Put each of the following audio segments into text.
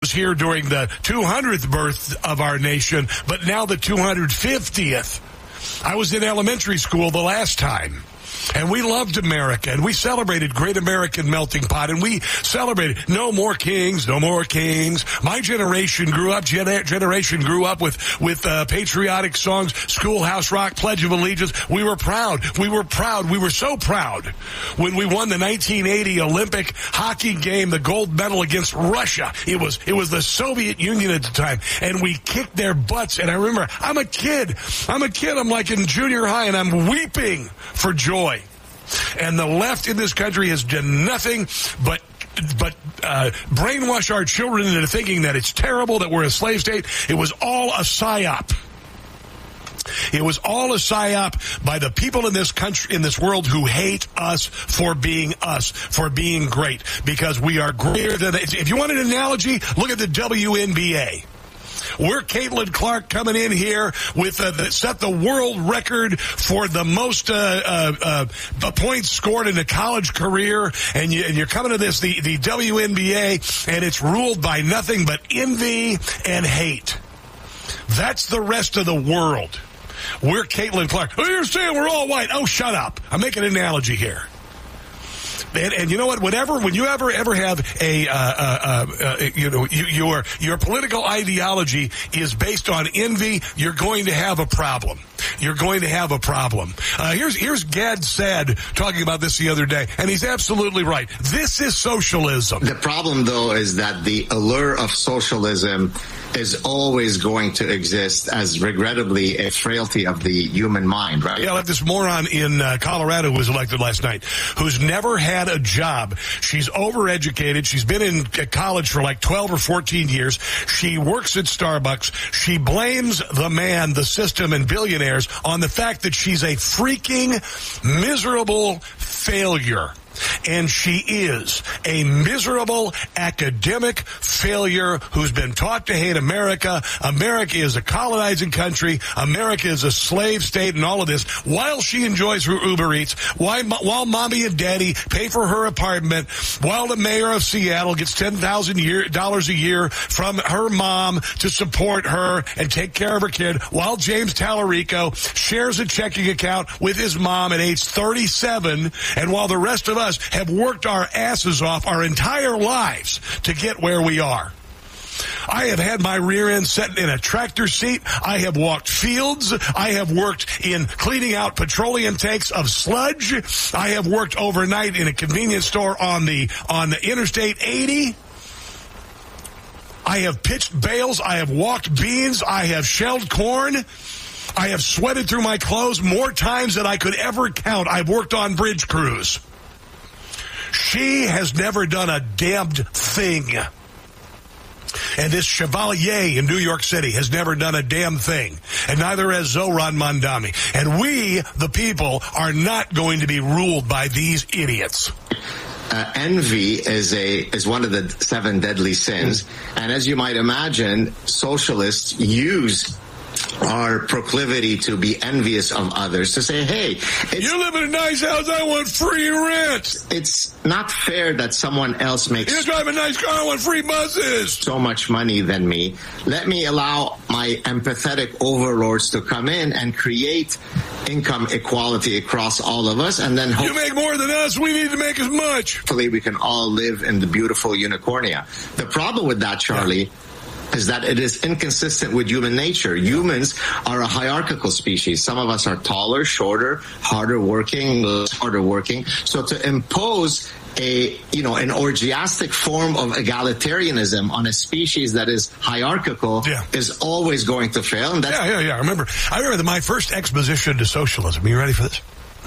here during the 200th birth of our nation, but now the 250th. I was in elementary school the last time. And we loved America, and we celebrated Great American Melting Pot, and we celebrated no more kings, no more kings. My generation grew up with patriotic songs, Schoolhouse Rock, Pledge of Allegiance. We were proud. We were so proud when we won the 1980 Olympic hockey game, the gold medal against Russia. It was the Soviet Union at the time, and we kicked their butts. And I remember, I'm a kid. I'm like in junior high, and I'm weeping for joy. And the left in this country has done nothing but brainwash our children into thinking that it's terrible, that we're a slave state. It was all a psyop. It was all a psyop by the people in this country, in this world, who hate us, for being great, because we are greater than. If you want an analogy, look at the WNBA. We're Caitlin Clark coming in here with set the world record for the most points scored in a college career, and you're coming to this the WNBA, and it's ruled by nothing but envy and hate. That's the rest of the world. We're Caitlin Clark. Oh, you're saying we're all white? Oh, shut up! I'm making an analogy here. And you know what? When you ever have your political ideology is based on envy, you're going to have a problem. You're going to have a problem. Here's Gad Saad talking about this the other day, and he's absolutely right. This is socialism. The problem, though, is that the allure of socialism is always going to exist as, regrettably, a frailty of the human mind, right? Yeah, like this moron in Colorado who was elected last night, who's never had a job. She's overeducated. She's been in college for like 12 or 14 years. She works at Starbucks. She blames the man, the system, and billionaires on the fact that she's a freaking miserable failure. And she is a miserable academic failure who's been taught to hate America. America is a colonizing country. America is a slave state and all of this, while she enjoys her Uber Eats, while mommy and daddy pay for her apartment, while the mayor of Seattle gets $10,000 a year from her mom to support her and take care of her kid, while James Tallarico shares a checking account with his mom at age 37, and while the rest of us have worked our asses off our entire lives to get where we are. I have had my rear end set in a tractor seat. I have walked fields. I have worked in cleaning out petroleum tanks of sludge. I have worked overnight in a convenience store on the Interstate 80. I have pitched bales. I have walked beans. I have shelled corn. I have sweated through my clothes more times than I could ever count. I've worked on bridge crews. She has never done a damned thing. And this Chevalier in New York City has never done a damn thing. And neither has Zohran Mamdani. And we, the people, are not going to be ruled by these idiots. Envy is one of the 7 deadly sins. And as you might imagine, socialists use our proclivity to be envious of others to say, hey, you live in a nice house, I want free rent. It's not fair that someone else makes... You drive a nice car, I want free buses. ...so much money than me. Let me allow my empathetic overlords to come in and create income equality across all of us, and then you make more than us, we need to make as much. Hopefully we can all live in the beautiful unicornia. The problem with that, Charlie, is that it is inconsistent with human nature. Humans are a hierarchical species. Some of us are taller, shorter, harder working. So to impose an orgiastic form of egalitarianism on a species that is hierarchical is always going to fail. And that's I remember my first exposition to socialism. Are you ready for this?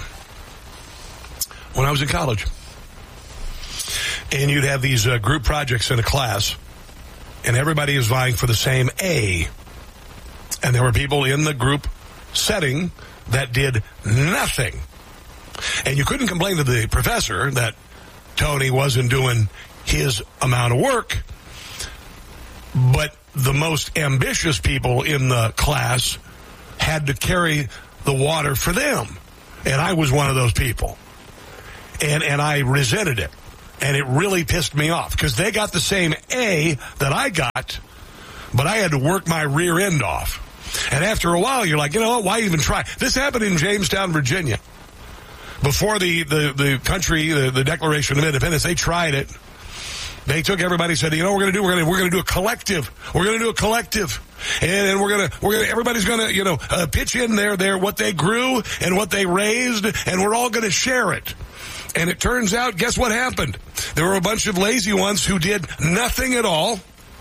When I was in college. And you'd have these group projects in a class. And everybody is vying for the same A. And there were people in the group setting that did nothing. And you couldn't complain to the professor that Tony wasn't doing his amount of work. But the most ambitious people in the class had to carry the water for them. And I was one of those people. And I resented it. And it really pissed me off because they got the same A that I got, but I had to work my rear end off. And after a while, you're like, you know what? Why even try? This happened in Jamestown, Virginia. Before the country, the Declaration of Independence, they tried it. They took everybody, said, you know what we're going to do a collective. We're going to do a collective. And everybody's going to, pitch in there, what they grew and what they raised, and we're all going to share it. And it turns out, guess what happened? There were a bunch of lazy ones who did nothing at all.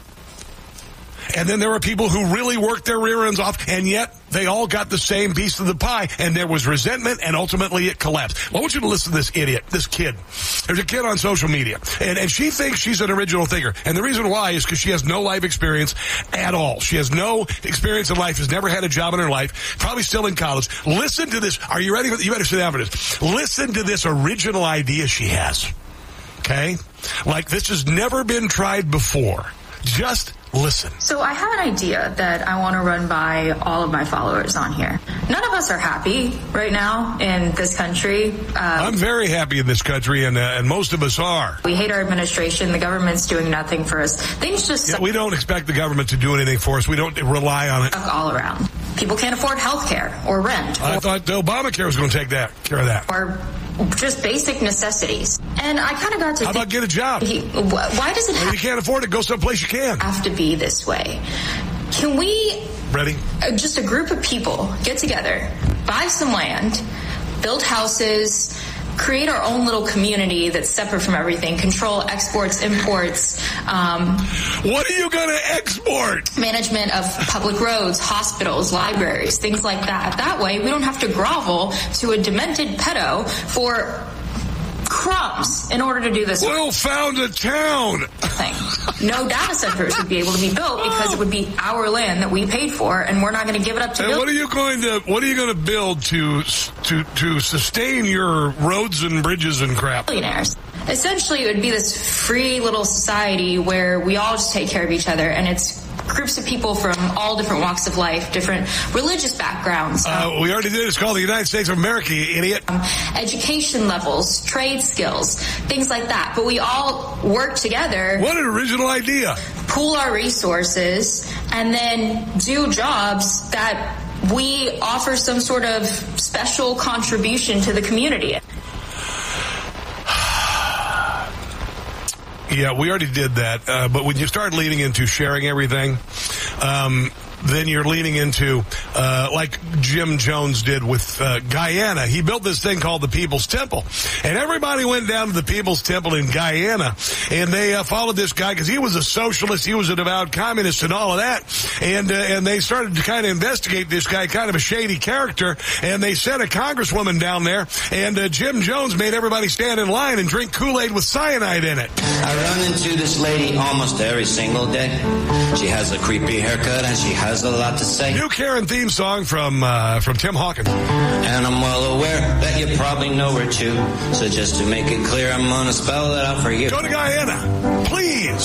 And then there were people who really worked their rear ends off, and yet they all got the same piece of the pie, and there was resentment, and ultimately it collapsed. Well, I want you to listen to this idiot, this kid. There's a kid on social media, and she thinks she's an original thinker. And the reason why is because she has no life experience at all. She has no experience in life, has never had a job in her life, probably still in college. Listen to this. Are you ready? You better sit down for this. Listen to this original idea she has. Okay? Like this has never been tried before. Just listen. So I have an idea that I want to run by all of my followers on here. None of us are happy right now in this country. I'm very happy in this country, and most of us are. We hate our administration. The government's doing nothing for us. Things just we don't expect the government to do anything for us. We don't rely on it. All around. People can't afford health care or rent. I thought the Obamacare was going to take care of that. Or just basic necessities. And I kind of got to How about get a job? Why does it if you can't afford it, go someplace you can. Have to be this way? Can we, ready? Just a group of people get together, buy some land, build houses, create our own little community that's separate from everything, control exports, imports. What are you going to export? Management of public roads, hospitals, libraries, things like that. That way, we don't have to grovel to a demented pedo for crumbs in order to do this. We'll found a town. Thing. No data centers would be able to be built because it would be our land that we paid for, and we're not going to give it up to. And what are you going to build to sustain your roads and bridges and crap? Billionaires. Essentially, it would be this free little society where we all just take care of each other, and it's groups of people from all different walks of life, different religious backgrounds. We already did. It's called the United States of America, you idiot. Education levels, trade skills, things like that. But we all work together. What an original idea. Pool our resources and then do jobs that we offer some sort of special contribution to the community. Yeah, we already did that. But when you start leaning into sharing everything, then you're leaning into, like Jim Jones did with Guyana. He built this thing called the People's Temple. And everybody went down to the People's Temple in Guyana. And they followed this guy because he was a socialist. He was a devout communist and all of that. And they started to kind of investigate this guy, kind of a shady character. And they sent a congresswoman down there. And Jim Jones made everybody stand in line and drink Kool-Aid with cyanide in it. I run into this lady almost every single day. She has a creepy haircut and she has a lot to say. New Karen theme song from Tim Hawkins. And I'm well aware that you probably know her too. So just to make it clear, I'm gonna spell it out for you. Go to Guyana, please.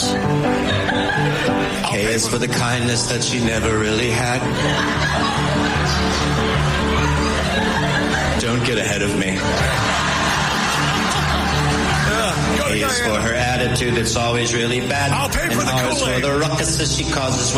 K is for the kindness that she never really had. Don't get ahead of me. A is for her attitude, it's always really bad. I'll pay for the and R is Kool-Aid. for the ruckus that she causes.